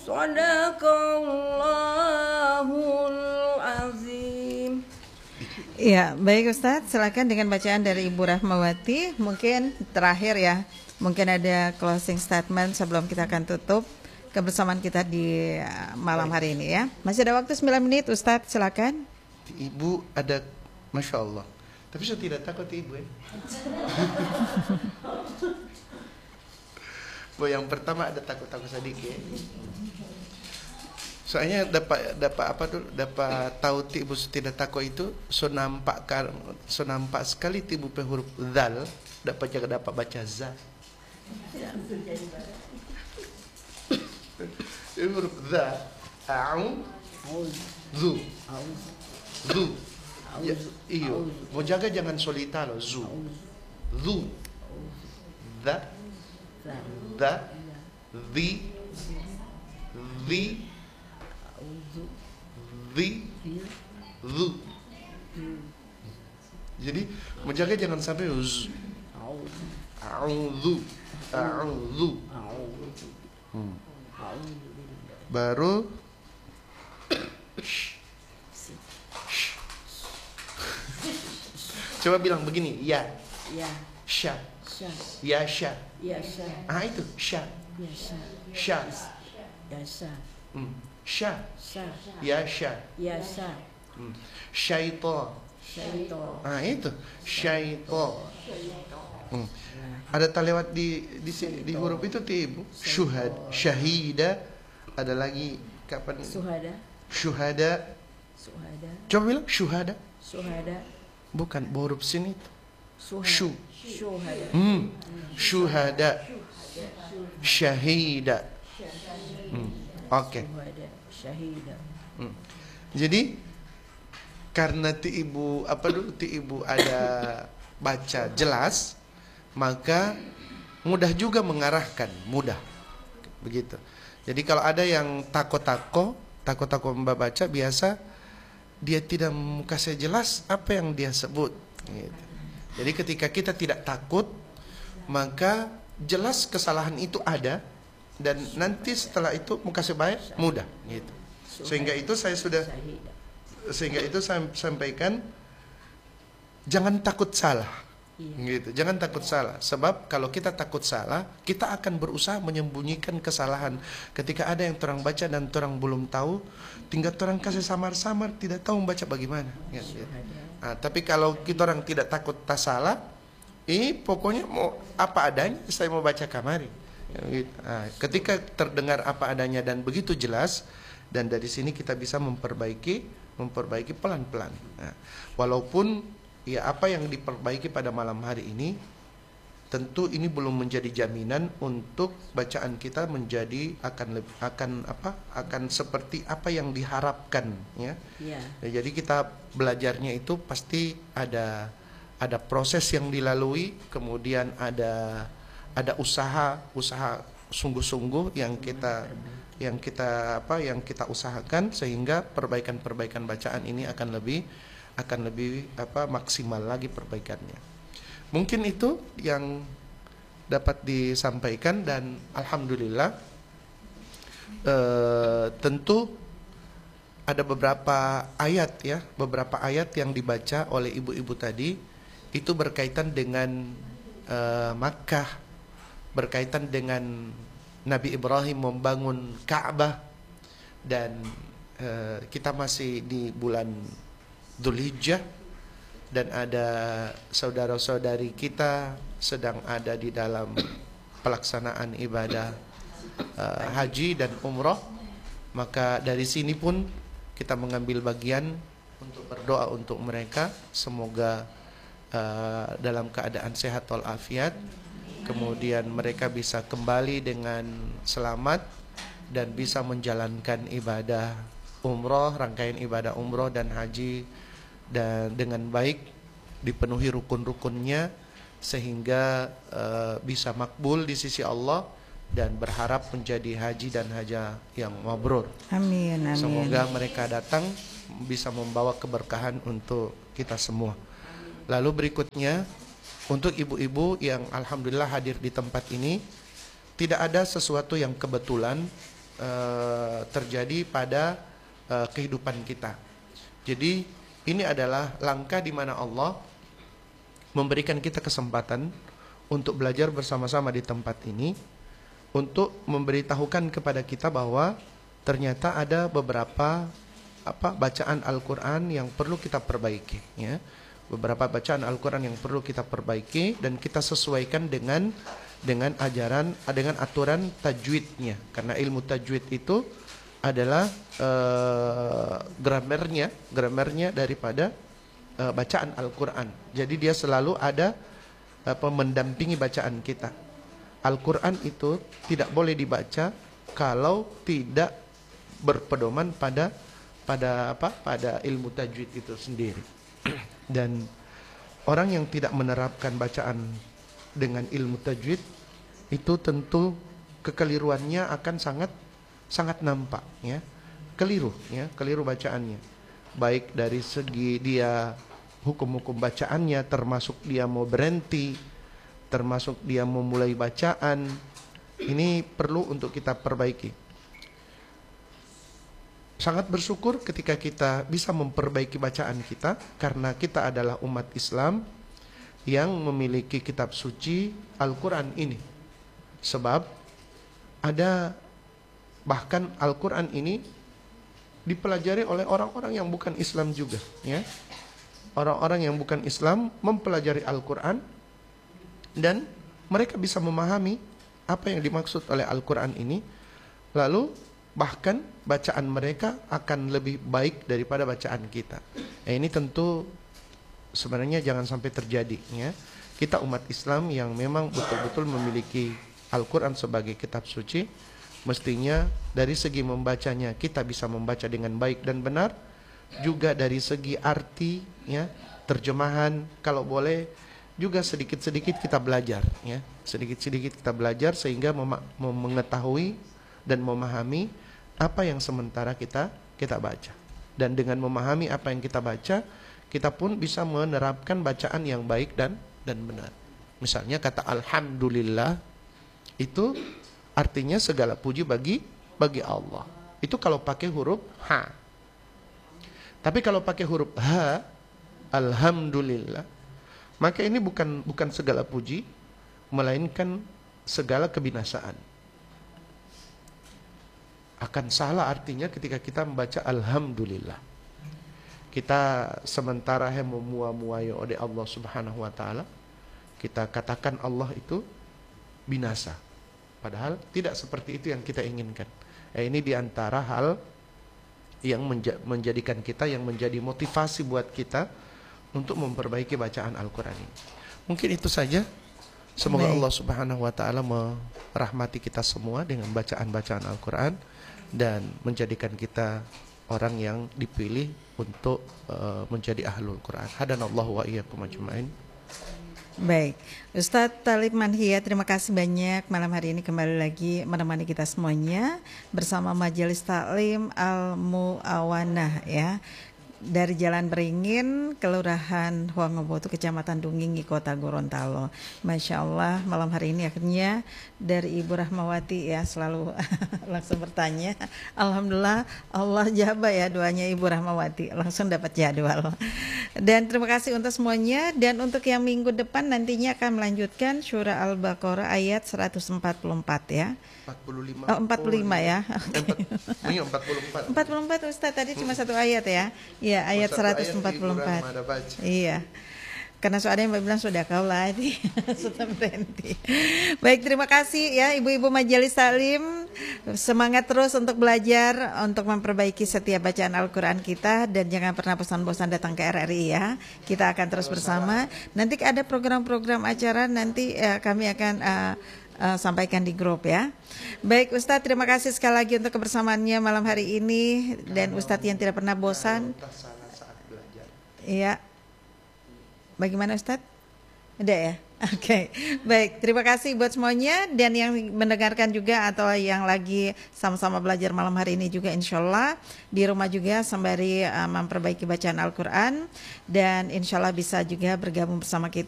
Shadaqallahul azim. Ya, baik Ustadz, silakan dengan bacaan dari Ibu Rahmawati. Mungkin terakhir ya, mungkin ada closing statement sebelum kita akan tutup kebersamaan kita di malam hari ini ya. Masih ada waktu 9 menit Ustadz, silakan. Ibu ada, Masya Allah. Tapi saya tidak takut Ibu ya. Bu, yang pertama ada takut-takut sedikit. Soalnya dapat tahu Ibu tidak takut itu so nampak sekali Ibu pe huruf zal dapat baca za. Huruf za zu ya, iyo mau jaga jangan solita loh. Zu za the zu. Jadi menjaga jangan sampai a'udzu. Baru coba bilang begini, ya sya ya sya. Itu sya sya sya ya sya syaitan. Itu syaitan. Ada tak lewat di huruf itu Ibu? Syahida. Ada lagi kapan? Syuhada. Coba bilang syuhada. Bukan huruf sini itu. Syuhada. Syahida. Oke. Jadi karena Ibu Ibu ada baca jelas, maka mudah juga mengarahkan, mudah. Begitu. Jadi kalau ada yang takut membaca, biasa dia tidak kasih jelas apa yang dia sebut. Gitu. Jadi ketika kita tidak takut, maka jelas kesalahan itu ada, dan nanti setelah itu mau kasih baik mudah. Gitu. Sehingga itu saya sampaikan, jangan takut salah. Gitu. Jangan takut salah. Sebab kalau kita takut salah, kita akan berusaha menyembunyikan kesalahan. Ketika ada yang terang baca dan terang belum tahu, tinggal terang kasih samar-samar, tidak tahu membaca bagaimana. Gitu. Nah, tapi kalau kita orang tidak takut tak salah, pokoknya mau apa adanya, saya mau baca kamari. Gitu. Nah, ketika terdengar apa adanya dan begitu jelas, dan dari sini kita bisa memperbaiki pelan-pelan. Nah, walaupun ya apa yang diperbaiki pada malam hari ini, tentu ini belum menjadi jaminan untuk bacaan kita menjadi akan seperti apa yang diharapkan ya. Jadi kita belajarnya itu pasti ada proses yang dilalui, kemudian ada usaha sungguh-sungguh yang kita usahakan, sehingga perbaikan bacaan ini akan lebih maksimal lagi perbaikannya. Mungkin itu yang dapat disampaikan, dan alhamdulillah tentu ada beberapa ayat yang dibaca oleh ibu-ibu tadi itu berkaitan dengan Makkah, berkaitan dengan Nabi Ibrahim membangun Ka'bah, dan kita masih di bulan Dzulhijjah, dan ada saudara-saudari kita sedang ada di dalam pelaksanaan ibadah haji dan umroh. Maka dari sini pun kita mengambil bagian untuk berdoa untuk mereka, semoga dalam keadaan sehat walafiat, kemudian mereka bisa kembali dengan selamat dan bisa menjalankan ibadah umroh, rangkaian ibadah umroh dan haji dan dengan baik, dipenuhi rukun-rukunnya, sehingga bisa makbul di sisi Allah dan berharap menjadi haji dan haja yang mabrur. Amin, amin. Semoga mereka datang bisa membawa keberkahan untuk kita semua. Lalu berikutnya, untuk ibu-ibu yang alhamdulillah hadir di tempat ini, tidak ada sesuatu yang kebetulan terjadi pada kehidupan kita. Jadi ini adalah langkah di mana Allah memberikan kita kesempatan untuk belajar bersama-sama di tempat ini, untuk memberitahukan kepada kita bahwa ternyata ada beberapa bacaan Al-Quran yang perlu kita perbaiki, ya. Beberapa bacaan Al-Quran yang perlu kita perbaiki dan kita sesuaikan dengan ajaran, dengan aturan tajwidnya. Karena ilmu tajwid itu adalah gramernya daripada bacaan Al-Quran. Jadi dia selalu ada mendampingi bacaan kita. Al-Quran itu tidak boleh dibaca kalau tidak berpedoman pada ilmu tajwid itu sendiri. Dan orang yang tidak menerapkan bacaan dengan ilmu tajwid itu tentu kekeliruannya akan sangat nampak, ya. Keliru bacaannya. Baik dari segi dia hukum-hukum bacaannya, termasuk dia mau berhenti, termasuk dia memulai bacaan. Ini perlu untuk kita perbaiki. Sangat bersyukur ketika kita bisa memperbaiki bacaan kita, karena kita adalah umat Islam yang memiliki kitab suci Al-Quran ini. Sebab ada bahkan Al-Quran ini dipelajari oleh orang-orang yang bukan Islam juga, ya. Orang-orang yang bukan Islam mempelajari Al-Quran dan mereka bisa memahami apa yang dimaksud oleh Al-Quran ini. Lalu bahkan bacaan mereka akan lebih baik daripada bacaan kita. Ini tentu sebenarnya jangan sampai terjadi, ya. Kita umat Islam yang memang betul-betul memiliki Al-Quran sebagai kitab suci, mestinya dari segi membacanya kita bisa membaca dengan baik dan benar. Juga dari segi arti, ya, terjemahan, kalau boleh juga sedikit-sedikit kita belajar, ya. Sedikit-sedikit kita belajar sehingga mengetahui dan memahami apa yang sementara kita baca. Dan dengan memahami apa yang kita baca, kita pun bisa menerapkan bacaan yang baik dan benar. Misalnya kata alhamdulillah itu artinya segala puji bagi Allah. Itu kalau pakai huruf ha. Tapi kalau pakai huruf ha, alhamdulillah, maka ini bukan segala puji, melainkan segala kebinasaan. Akan salah artinya ketika kita membaca alhamdulillah. Kita sementara memuai oleh Allah Subhanahu wa taala, kita katakan Allah itu binasa. Padahal tidak seperti itu yang kita inginkan. Ini diantara hal yang menjadikan kita, yang menjadi motivasi buat kita untuk memperbaiki bacaan Al-Quran ini. Mungkin itu saja. Semoga Allah Subhanahu wa taala merahmati kita semua dengan bacaan-bacaan Al-Quran dan menjadikan kita orang yang dipilih untuk menjadi ahlul Quran. Hadanallahu wa iyyakum ajmain. Baik, Ustadz Thalib Manhiyat, terima kasih banyak malam hari ini kembali lagi menemani kita semuanya bersama Majelis Taklim Al-Mu'awanah, ya, dari Jalan Beringin, Kelurahan Huangobotu, Kecamatan Dunggingi, Kota Gorontalo. Masya Allah, malam hari ini akhirnya dari Ibu Rahmawati, ya, selalu langsung bertanya. Alhamdulillah Allah jawab ya doanya Ibu Rahmawati, langsung dapat jadwal. Dan terima kasih untuk semuanya. Dan untuk yang minggu depan nantinya akan melanjutkan Surah Al-Baqarah ayat 144, ya. 45. Oh, 45 ya. 44. 44 Ustaz, tadi cuma satu ayat ya. Iya, ayat 144. Iya. Karena soalnya Mbak bilang sudah kau lagi sudah berhenti. Baik, terima kasih ya ibu-ibu Majelis Taklim. Semangat terus untuk belajar, untuk memperbaiki setiap bacaan Al-Quran kita. Dan jangan pernah bosan-bosan datang ke RRI ya. Kita akan terus bersama. Nanti ada program-program acara, nanti kami akan sampaikan di grup ya. Baik Ustadz, terima kasih sekali lagi untuk kebersamaannya malam hari ini. Dan Ustadz yang tidak pernah bosan. Iya. Bagaimana Ustadz? Ada ya? Oke. Baik, terima kasih buat semuanya. Dan yang mendengarkan juga atau yang lagi sama-sama belajar malam hari ini juga, insya Allah di rumah juga sembari memperbaiki bacaan Al-Quran. Dan insya Allah bisa juga bergabung bersama kita